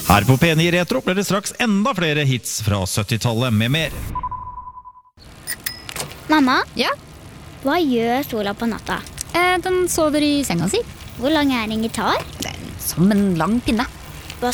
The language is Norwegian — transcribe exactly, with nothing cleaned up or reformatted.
Her på P ni Retro blir det straks enda flere hits fra syttitallet med mer. Mamma, Ja, hva gjør sola på natta? eh, den sover i senga si. Hvor lang er en gitar? Det er som en lang pinne.